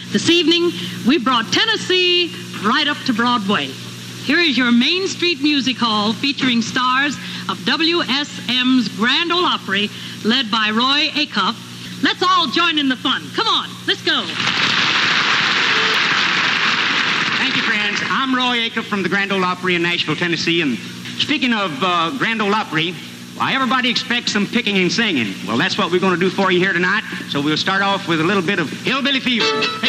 This evening, we brought Tennessee right up to Broadway. Here is your Main Street Music Hall featuring stars of WSM's Grand Ole Opry, led by Roy Acuff. Let's all join in the fun. Come on, let's go. Thank you, friends. I'm Roy Acuff from the Grand Ole Opry in Nashville, Tennessee. And speaking of Grand Ole Opry, why, everybody expects some picking and singing. Well, that's what we're going to do for you here tonight. So we'll start off with a little bit of Hillbilly Fever.